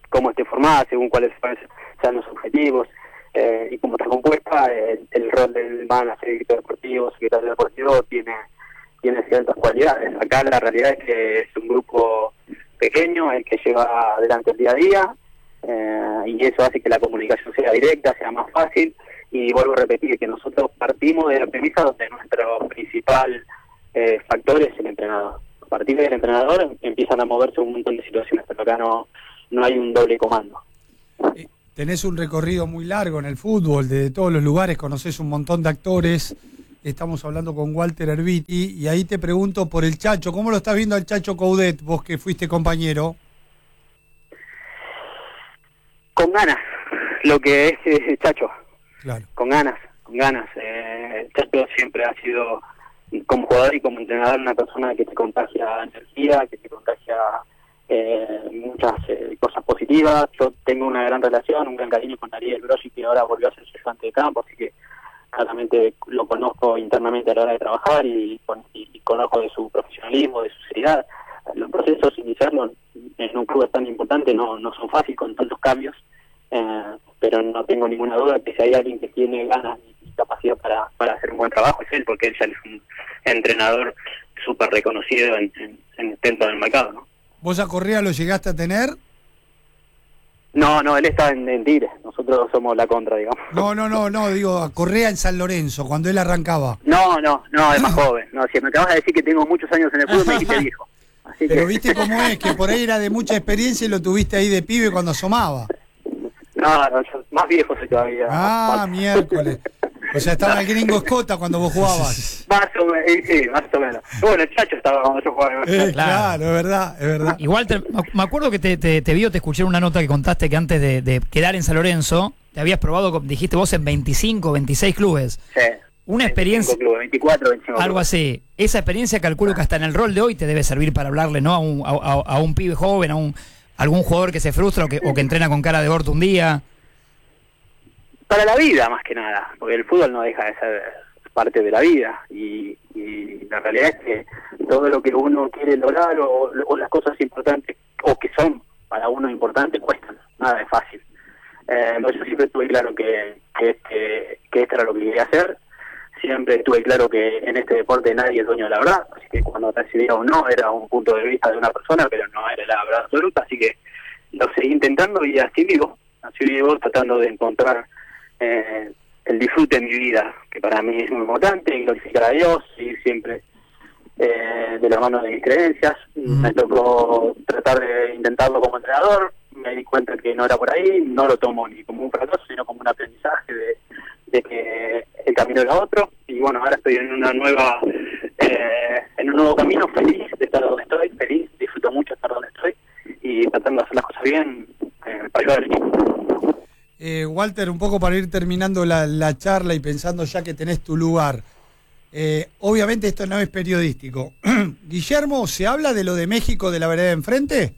cómo esté formada, según cuáles sean los objetivos eh, y cómo está compuesta. El, el rol del manager, director deportivo, secretario deportivo tiene tiene ciertas cualidades. Acá la realidad es que es un grupo pequeño el que lleva adelante el día a día, eh, y eso hace que la comunicación sea directa, sea más fácil. Y vuelvo a repetir que nosotros partimos de la premisa donde nuestro principal eh, factor es el entrenador. A partir del entrenador empiezan a moverse un montón de situaciones, pero acá no, no hay un doble comando. Eh, tenés un recorrido muy largo en el fútbol, de todos los lugares, conocés un montón de actores. Estamos hablando con Walter Erviti y ahí te pregunto por el Chacho. ¿Cómo lo estás viendo al Chacho Coudet, vos que fuiste compañero? Con ganas, lo que es eh, Chacho. Claro. Con ganas, con ganas. Eh, Chacho siempre ha sido, como jugador y como entrenador, una persona que te contagia energía, que te contagia eh, muchas eh, cosas positivas. Yo tengo una gran relación, un gran cariño con Ariel Broggi, que ahora volvió a ser su ayudante de campo, así que claramente lo conozco internamente a la hora de trabajar y, y, y conozco de su profesionalismo, de su seriedad. Los procesos, iniciarlos en un club tan importante no, no son fáciles con tantos cambios, eh, pero no tengo ninguna duda que si hay alguien que tiene ganas y capacidad para, para hacer un buen trabajo es él, porque él ya es un entrenador súper reconocido en, en, en dentro del mercado, ¿no? ¿Vos a Correa lo llegaste a tener? No, no, él está en, en Tigre, nosotros somos la contra, digamos. No, no, no, no, digo, a Correa en San Lorenzo, cuando él arrancaba. No, no, no, es más joven. No, si me acabas de decir que tengo muchos años en el fútbol, me dijiste viejo. Así Pero que... viste cómo es, que por ahí era de mucha experiencia y lo tuviste ahí de pibe cuando asomaba. No, no, yo más viejo soy todavía. Ah, miércoles. O sea, estaba el gringo Escota cuando vos jugabas. Más o menos, sí, más o menos. Bueno, el Chacho estaba cuando yo jugaba. Eh, claro, es verdad, es verdad. Igual te- me acuerdo que te, te, te vio, te escuché en una nota que contaste que antes de, de quedar en San Lorenzo, te habías probado, con- dijiste vos, en veinticinco, veintiséis clubes. Sí. Una experiencia, Clubes, veinticuatro, veinticinco. algo clubes. así. Esa experiencia calculo que hasta en el rol de hoy te debe servir para hablarle, ¿no? A un, a, a- a un pibe joven, a un algún jugador que se frustra o que, o que entrena con cara de orto un día. Para la vida, más que nada, porque el fútbol no deja de ser parte de la vida y, y la realidad es que todo lo que uno quiere lograr o, o las cosas importantes o que son para uno importantes cuestan, nada es fácil. Eh, yo siempre tuve claro que, que, este, que esto era lo que quería hacer, siempre tuve claro que en este deporte nadie es dueño de la verdad, así que cuando recibía o no era un punto de vista de una persona, pero no era la verdad absoluta, así que lo seguí intentando y así vivo, así vivo tratando de encontrar eh, el disfrute en mi vida, que para mí es muy importante, glorificar a Dios, seguir siempre eh, de la mano de mis creencias. Mm. Me tocó tratar de intentarlo como entrenador, me di cuenta que no era por ahí, no lo tomo ni como un fracaso, sino como un aprendizaje de, de que el camino era otro, y bueno, ahora estoy en una nueva, eh, en un nuevo camino, feliz de estar donde estoy, feliz, disfruto mucho estar donde estoy, y tratando de hacer las cosas bien eh, para ayudar al equipo. Eh, Walter, un poco para ir terminando la, la charla y pensando ya que tenés tu lugar. Eh, obviamente esto no es periodístico. Guillermo, ¿se habla de lo de México de la vereda de enfrente?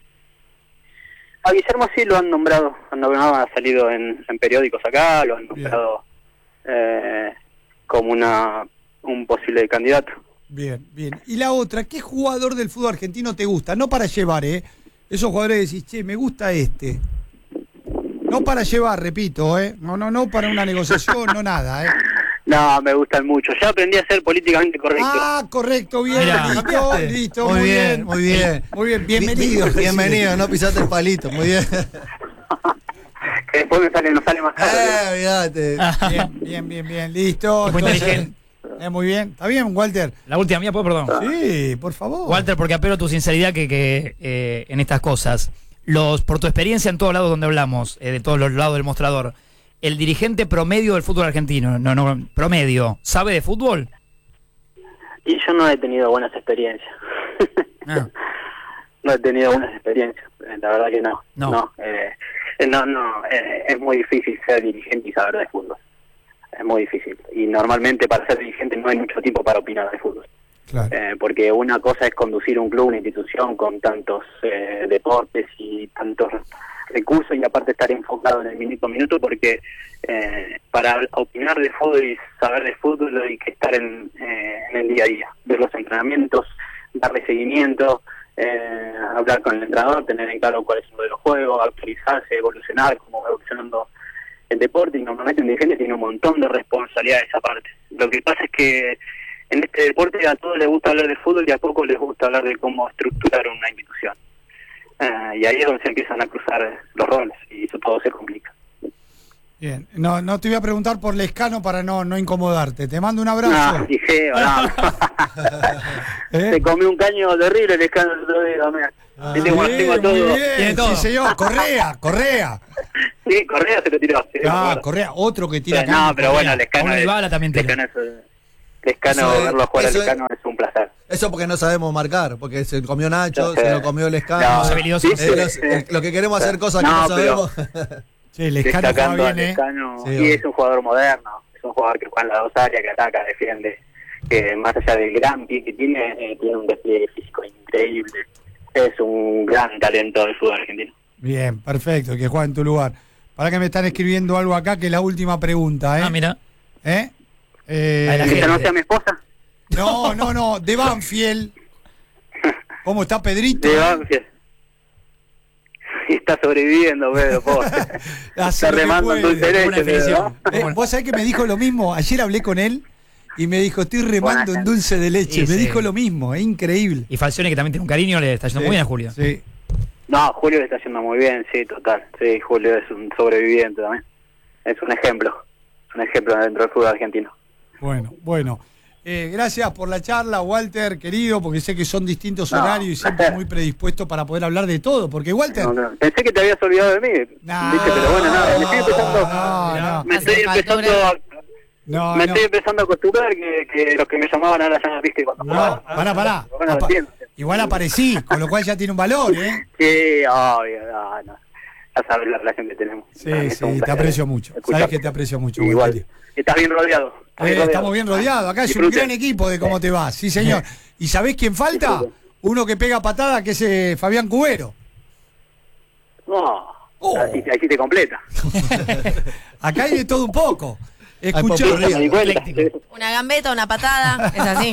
A Guillermo sí lo han nombrado, han nombrado, ha salido en, en periódicos acá, lo han nombrado eh, como una un posible candidato. Bien, bien. Y la otra, ¿qué jugador del fútbol argentino te gusta? No para llevar, ¿eh? Esos jugadores decís, che, me gusta este. No para llevar, repito, ¿eh? No, no, no para una negociación, no nada, ¿eh? No, me gustan mucho. Ya aprendí a ser políticamente correcto. Ah, correcto, bien, Mirá, listo, ¿cambiaste? listo, Muy muy bien, bien. muy bien. Muy bien, bienvenido. Bien- Bienvenido, no pisaste el palito, muy bien. Que después me sale, no sale más caro. Eh, fíjate. Bien, bien, bien, bien, listo. Muy Entonces, inteligente. eh, muy bien, está bien, Walter. La última mía, ¿puedo? Perdón. Sí, por favor. Walter, porque apelo a tu sinceridad que, que eh, en estas cosas. Los, por tu experiencia en todos lados donde hablamos, eh, de todos los lados del mostrador, el dirigente promedio del fútbol argentino, no, no, promedio, ¿sabe de fútbol? Y yo no he tenido buenas experiencias. Ah. No he tenido buenas experiencias, eh, la verdad que no. No. No, eh, eh, no, no eh, es muy difícil ser dirigente y saber de fútbol. Es muy difícil. Y normalmente para ser dirigente no hay mucho tiempo para opinar de fútbol. Claro. Eh, porque una cosa es conducir un club, una institución con tantos eh, deportes y tantos recursos y aparte estar enfocado en el minuto a minuto, porque eh, para opinar de fútbol y saber de fútbol hay que estar en, eh, en el día a día, ver los entrenamientos, darle seguimiento, eh, hablar con el entrenador, tener en claro cuál es uno de los juegos, actualizarse, evolucionar, cómo va evolucionando el deporte, y normalmente un dirigente tiene un montón de responsabilidad de esa parte. Lo que pasa es que en este deporte a todos les gusta hablar de fútbol y a pocos les gusta hablar de cómo estructurar una institución. Uh, y ahí es donde se empiezan a cruzar los roles y eso todo se complica. Bien, no no te voy a preguntar por Lescano para no no incomodarte. Te mando un abrazo. No, dije, no. ¿Eh? Se comió un caño terrible el Lescano el otro día, mira. Ah, Viste cómo bien, tengo muy todo. bien, todo. sí señor, Correa, Correa. Sí, Correa se lo tiró. Sí, me Ah, acuerdo. Correa, otro que tira Pero, caño, no, pero Correa. bueno, Lescano Con el es, Bala también tira. Lescano es, Lescano, Eso es- verlo jugar a eso es- Lescano es un placer. Eso porque no sabemos marcar, porque se comió Nacho, No sé. se lo comió Lescano. No, Los habilidosos. Eh, los- eh, lo que queremos hacer cosas que No, no pero- sabemos. Sí, Lescano juega Destacando a bien, ¿eh? Lescano, Sí, y obvio. es un jugador moderno, es un jugador que juega en las dos áreas, que ataca, defiende, que más allá del gran pie que tiene, eh, tiene un despliegue físico increíble, es un gran talento del fútbol argentino. Bien, perfecto, que juega en tu lugar. Para que me están escribiendo algo acá, que es la última pregunta, ¿eh? Ah, mira. ¿Eh? Eh, Ahí la ¿Que gente. esta no sea mi esposa? no, no, no, de Banfield. ¿Cómo está Pedrito? De Banfield. Está sobreviviendo, Pedro, pobre. Hace Está lo que remando en puede. dulce de Una leche, definición. ¿verdad? Eh, Vos sabés que me dijo lo mismo. Ayer hablé con él y me dijo, estoy remando Buena en gente. dulce de leche. Sí, me sí. dijo lo mismo, es increíble. Y Falcioni, que también tiene un cariño, le está yendo muy bien a Julio. Sí. No, Julio le está haciendo muy bien, sí, total. Sí, Julio es un sobreviviente también. Es un ejemplo. Es un ejemplo dentro del fútbol argentino. Bueno, bueno. Eh, gracias por la charla, Walter, querido, porque sé que son distintos No, horarios y siempre placer. muy predispuesto para poder hablar de todo. Porque Walter... No, no, pensé que te habías olvidado de mí. No, ¿Viste? Pero bueno, no, me estoy empezando, no, no. me estoy Hace empezando, factura. a- No, me no. estoy empezando a acostumbrar que, que los que me llamaban ahora ya no viste cuando No, jugaban. pará, pará. Bueno, lo Apa- entiendo. Igual aparecí, con lo cual ya tiene un valor, ¿eh? Sí, obvio, no, no. Ya sabes la relación que tenemos. Sí, Para mí es un sí, te placer aprecio mucho. escucharte. Sabes que te aprecio mucho, Igual. Walterio. Estás bien rodeado. Estás Eh, bien rodeado. estamos bien rodeados. Acá es un Disfrute. gran equipo de cómo te va. Sí, señor. ¿Y sabés quién falta? Disfrute. Uno que pega patada, que es eh, Fabián Cubero. No, Oh. así, así te completa. Acá hay de todo un poco. Escuchá. popurrí. Me di cuenta. ecléctico. Una gambeta, una patada, es así.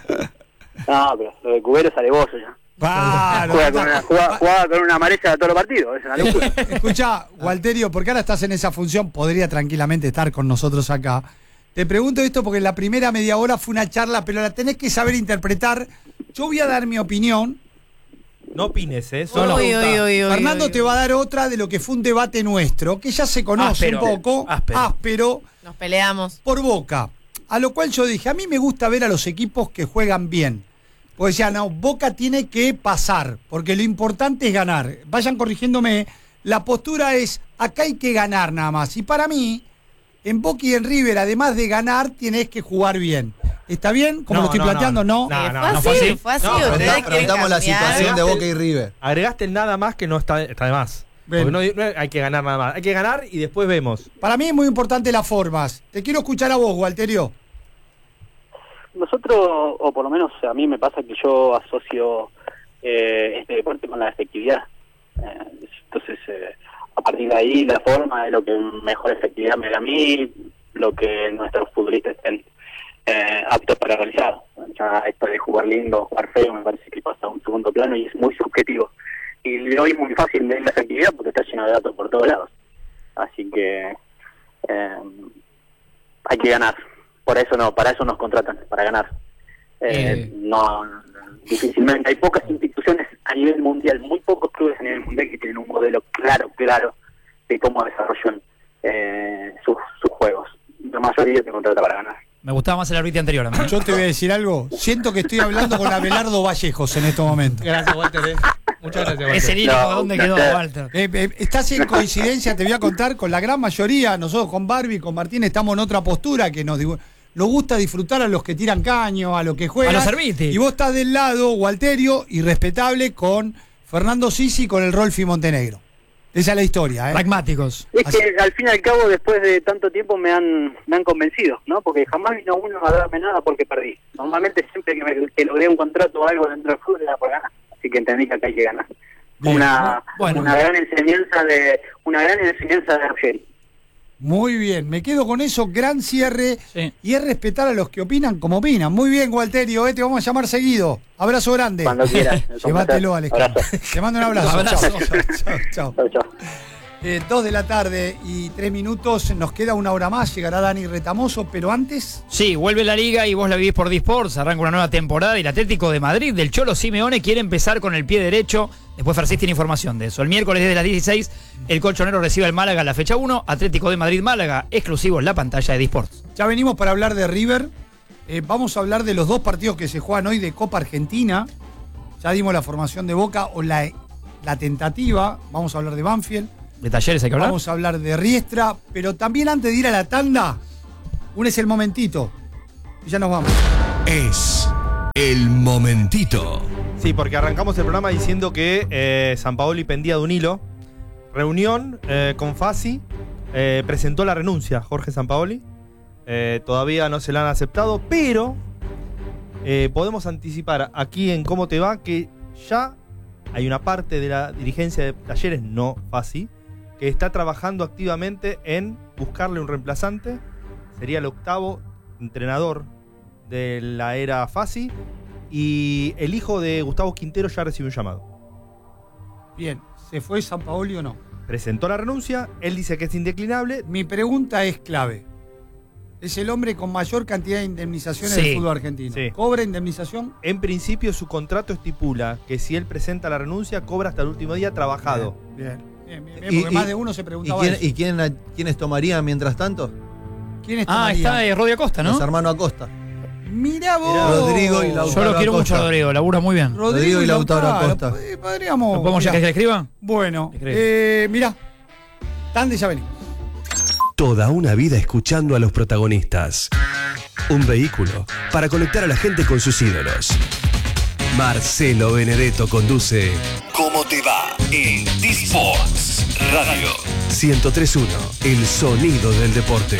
No, pero lo de Cubero es alevoso ya. Ah, no, Juega no, con, una, no. juega, juega con una amarilla todos los partidos. Es una locura. Escuchá, Walterio, porque ahora estás en esa función, podría tranquilamente estar con nosotros acá. Te pregunto esto porque la primera media hora fue una charla, pero la tenés que saber interpretar. Yo voy a dar mi opinión. No opines, ¿eh? Uy, Solo uy, uy, uy, uy, Fernando uy. te va a dar otra de lo que fue un debate nuestro, que ya se conoce Áspero. un poco, Áspero. áspero, Nos peleamos. por Boca. A lo cual yo dije, a mí me gusta ver a los equipos que juegan bien. Porque decía, no, Boca tiene que pasar, porque lo importante es ganar. Vayan corrigiéndome, la postura es, acá hay que ganar nada más. Y para mí, en Boca y en River, además de ganar, tienes que jugar bien. ¿Está bien? Como No, lo estoy no, planteando, ¿no? no. Eh, no, fue, no así, fue así. fue así, No, ustedes Preguntamos, quieren preguntamos la cambiar. situación de Boca y River. Agregaste el nada más que no está, está de más. Bien. Porque no, no hay que ganar nada más. Hay que ganar y después vemos. Para mí es muy importante las formas. Te quiero escuchar a vos, Walterio. Nosotros, o por lo menos a mí me pasa que yo asocio eh, este deporte con la efectividad. Eh, entonces, eh, a partir de ahí, la forma es lo que mejor efectividad me da a mí, lo que nuestros futbolistas estén eh, aptos para realizar. Ya esto de jugar lindo, jugar feo, me parece que pasa a un segundo plano y es muy subjetivo. Y hoy es muy fácil medir la efectividad porque está lleno de datos por todos lados. Así que eh, hay que ganar. Por eso no, para eso nos contratan, para ganar. Eh, Eh. No, difícilmente. Hay pocas instituciones a nivel mundial, muy pocos clubes a nivel mundial que tienen un modelo claro, claro de cómo desarrollan eh, sus, sus juegos. La mayoría te contrata para ganar. Me gustaba más el árbitro anterior. a mí. Yo te voy a decir algo. Siento que estoy hablando con Abelardo Vallejos en estos momentos. Gracias, Walter. ¿eh? Muchas gracias, Walter. Ese lírico, No, ¿dónde no quedó, sé. Walter? Eh, eh, estás en coincidencia, te voy a contar, con la gran mayoría. Nosotros con Barbie, con Martín, estamos en otra postura que nos, digo, nos gusta disfrutar a los que tiran caño, a los que juegan. A los Serviti. Y vos estás del lado, Walterio, irrespetable, con Fernando Sisi y con el Rolfi Montenegro. Esa es la historia, ¿eh? Pragmáticos. Es Así- que al fin y al cabo, después de tanto tiempo, me han me han convencido, ¿no? Porque jamás vino uno a darme nada porque perdí. Normalmente siempre que, me, que logré un contrato o algo dentro del fútbol era por ganar. Así que entendí que acá hay que ganar. Bien. Una, Bueno. una gran enseñanza de una gran enseñanza de Ruggeri. Muy bien, me quedo con eso, gran cierre. Sí. Y es respetar a los que opinan como opinan. Muy bien, Gualterio, eh, te vamos a llamar seguido. Abrazo grande. Cuando quieras. Llévatelo, Alejandro. Te mando un abrazo. Abrazo. Chao, chao, chao. chao. Eh, dos de la tarde y tres minutos, nos queda una hora más, llegará Dani Retamoso, pero antes... Sí, vuelve la Liga y vos la vivís por D-Sports, arranca una nueva temporada y el Atlético de Madrid del Cholo Simeone quiere empezar con el pie derecho, después Farcís tiene información de eso. El miércoles desde las dieciséis, el colchonero recibe al Málaga en la fecha uno, Atlético de Madrid-Málaga, exclusivo en la pantalla de D-Sports. Ya venimos para hablar de River, eh, vamos a hablar de los dos partidos que se juegan hoy de Copa Argentina, ya dimos la formación de Boca o la, la tentativa, vamos a hablar de Banfield. ¿De Talleres hay que hablar? Vamos a hablar de Riestra, pero también antes de ir a la tanda, un es el momentito. Y ya nos vamos. Es el momentito. Sí, porque arrancamos el programa diciendo que eh, Sampaoli pendía de un hilo. Reunión eh, con Fassi, eh, presentó la renuncia Jorge Sampaoli. Eh, todavía no se la han aceptado, pero eh, podemos anticipar aquí en Cómo Te Va que ya hay una parte de la dirigencia de Talleres, no Fassi, que está trabajando activamente en buscarle un reemplazante. Sería el octavo entrenador de la era Fassi. Y el hijo de Gustavo Quintero ya recibió un llamado. Bien, ¿se fue Sampaoli o no? Presentó la renuncia, él dice que es indeclinable. Mi pregunta es clave. Es el hombre con mayor cantidad de indemnizaciones Sí, del fútbol argentino. sí. ¿Cobra indemnización? En principio su contrato estipula que si él presenta la renuncia, cobra hasta el último día trabajado. Bien, bien, bien, bien, porque más de uno se preguntaba ¿y quién, eso. ¿y quién, quiénes tomarían mientras tanto? ¿Quiénes Ah, tomarían? está eh, Rodi Acosta, ¿no? Los hermanos Acosta. Mirá vos. Mirá, Rodrigo y Yo Lautaro lo quiero mucho a Acosta. Rodrigo, labura muy bien. ¿Lo Rodrigo y Lautaro Acosta. Pod- Podríamos. podemos ya mirá. que le escriba? Bueno, ¿Qué crees? eh, mirá. Tande ya venimos. Toda una vida escuchando a los protagonistas. Un vehículo para conectar a la gente con sus ídolos. Marcelo Benedetto conduce ¿Cómo te va? En D-Sports Radio ciento tres punto uno, el sonido del deporte.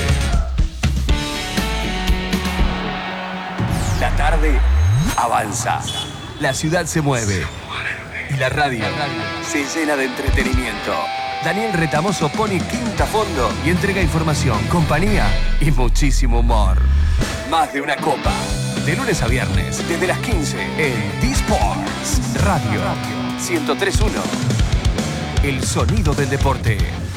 La tarde avanza. La ciudad se mueve. Y la radio se llena de entretenimiento. Daniel Retamoso pone quinta a fondo y entrega información, compañía y muchísimo humor. Más de una copa. De lunes a viernes, desde las quince, en D-Sports Radio ciento tres punto uno. El sonido del deporte.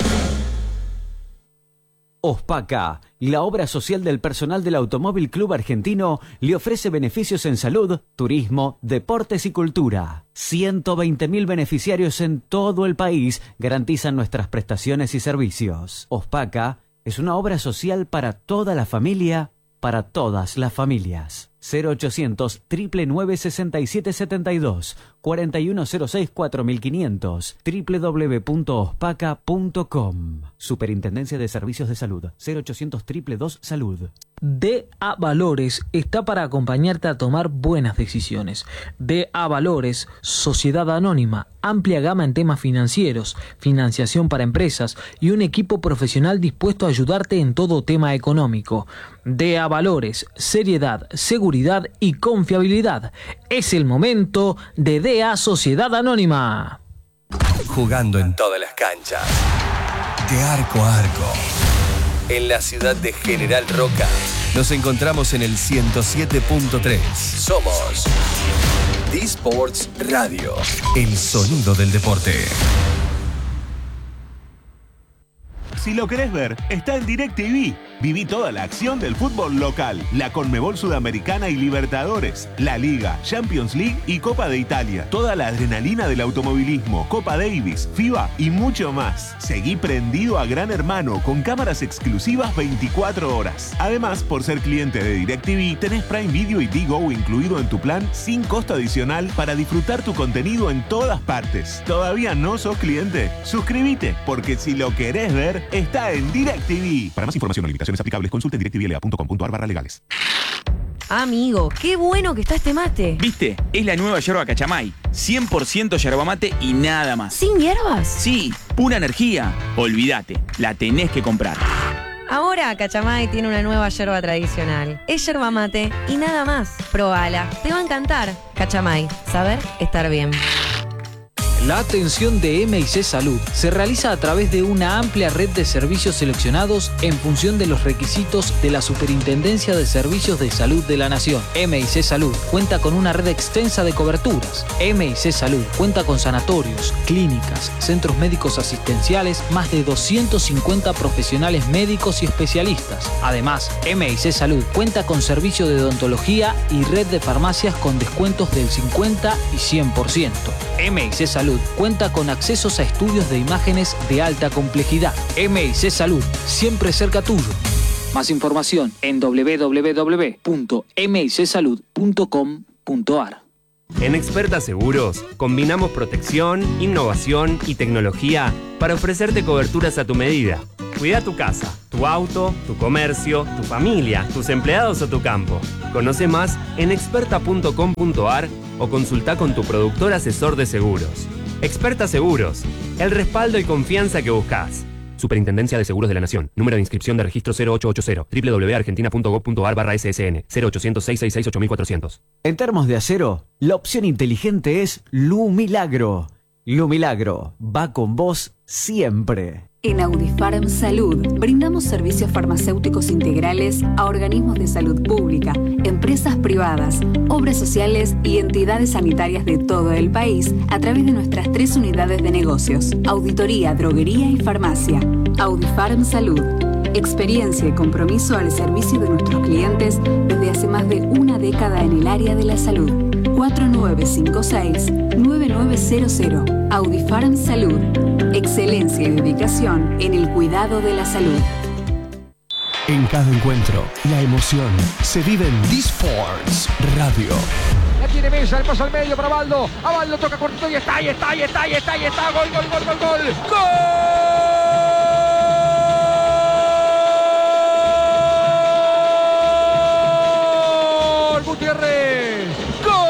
Ospaca, la obra social del personal del Automóvil Club Argentino, le ofrece beneficios en salud, turismo, deportes y cultura. ciento veinte mil beneficiarios en todo el país garantizan nuestras prestaciones y servicios. Ospaca es una obra social para toda la familia, para todas las familias. cero ochocientos, nueve nueve sesenta y siete setenta y dos, cuarenta y uno cero seis cuatro mil quinientos, doble u doble u doble u punto ospaca punto com. Superintendencia de Servicios de Salud, cero ochocientos, dos dos Salud. D A Valores está para acompañarte a tomar buenas decisiones. D A Valores, Sociedad Anónima, amplia gama en temas financieros, financiación para empresas y un equipo profesional dispuesto a ayudarte en todo tema económico. D A Valores, seriedad, seguridad y confiabilidad. Es el momento de D A Sociedad Anónima. Jugando en todas las canchas. De arco a arco. En la ciudad de General Roca. Nos encontramos en el ciento siete punto tres. Somos D-Sports Radio. El sonido del deporte. Si lo querés ver, está en DirecTV. Viví toda la acción del fútbol local, la Conmebol Sudamericana y Libertadores, la Liga, Champions League y Copa de Italia. Toda la adrenalina del automovilismo, Copa Davis, FIBA y mucho más. Seguí prendido a Gran Hermano con cámaras exclusivas veinticuatro horas. Además, por ser cliente de DirecTV, tenés Prime Video y Digo incluido en tu plan sin costo adicional para disfrutar tu contenido en todas partes. ¿Todavía no sos cliente? Suscríbete, porque si lo querés ver, está en DirecTV. Para más información o limitaciones aplicables, consulte directvla punto com punto ar barra legales. Amigo, qué bueno que está este mate. ¿Viste? Es la nueva yerba Cachamay. cien por ciento yerba mate y nada más. ¿Sin hierbas? Sí, pura energía. Olvídate, la tenés que comprar. Ahora Cachamay tiene una nueva yerba tradicional. Es yerba mate y nada más. Probala, te va a encantar. Cachamay, saber estar bien. La atención de M I C Salud se realiza a través de una amplia red de servicios seleccionados en función de los requisitos de la Superintendencia de Servicios de Salud de la Nación. M I C Salud cuenta con una red extensa de coberturas. M I C Salud cuenta con sanatorios, clínicas, centros médicos asistenciales, más de doscientos cincuenta profesionales médicos y especialistas. Además, M I C Salud cuenta con servicio de odontología y red de farmacias con descuentos del cincuenta y cien por ciento. M I C Salud cuenta con accesos a estudios de imágenes de alta complejidad. M I C Salud, siempre cerca tuyo. Más información en doble u doble u doble u punto m i c salud punto com punto a r. En Experta Seguros combinamos protección, innovación y tecnología para ofrecerte coberturas a tu medida. Cuida tu casa, tu auto, tu comercio, tu familia, tus empleados o tu campo. Conoce más en experta punto com punto a r o consulta con tu productor asesor de seguros. Experta Seguros, el respaldo y confianza que buscas. Superintendencia de Seguros de la Nación. Número de inscripción de registro cero ocho ocho cero. doble u doble u doble u punto argentina punto gob punto a r barra S S N. cero ochocientos, seiscientos sesenta y seis, ocho mil cuatrocientos. En termos de acero, la opción inteligente es Lumilagro. Lumilagro va con vos siempre. En Audifarm Salud brindamos servicios farmacéuticos integrales a organismos de salud pública, empresas privadas, obras sociales y entidades sanitarias de todo el país a través de nuestras tres unidades de negocios: auditoría, droguería y farmacia. Audifarm Salud. Experiencia y compromiso al servicio de nuestros clientes desde hace más de una década en el área de la salud. cuatro nueve cinco seis, nueve nueve cero cero. Audifarm Salud. Excelencia y dedicación en el cuidado de la salud. En cada encuentro, la emoción se vive en D-Sports Radio. La tiene Mesa, el paso al medio para Baldo. A Baldo toca cortito y está, y está, y está, y está, y está. Gol, gol, gol, gol, gol. ¡Gol! Gutiérrez. ¡Gol!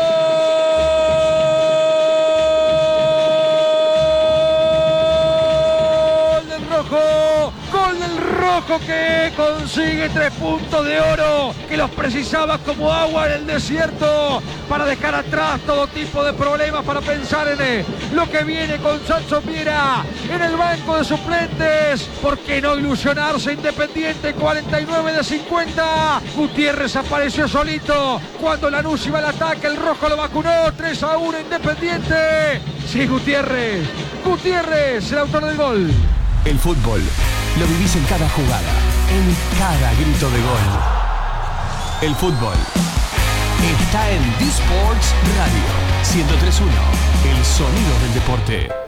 Del Rojo. Gol del Rojo que consigue tres puntos de oro que los precisaba como agua en el desierto para dejar atrás todo tipo de problemas, para pensar en eh, lo que viene con Sancho Piera en el banco de suplentes. ¿Por qué no ilusionarse? Independiente, cuarenta y nueve de cincuenta. Gutiérrez apareció solito cuando Lanús iba al ataque. El Rojo lo vacunó. tres a uno Independiente. Sí, Gutiérrez. Gutiérrez, el autor del gol. El fútbol lo vivís en cada jugada, en cada grito de gol. El fútbol está en D-Sports Radio ciento tres punto uno, el sonido del deporte.